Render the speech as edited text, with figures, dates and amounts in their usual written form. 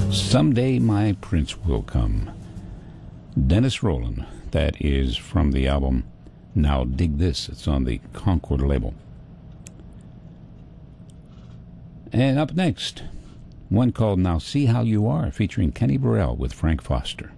Someday My Prince Will Come. Dennis Roland. That is from the album Now Dig This. It's on the Concord label. And up next, one called Now See How You Are, featuring Kenny Burrell with Frank Foster.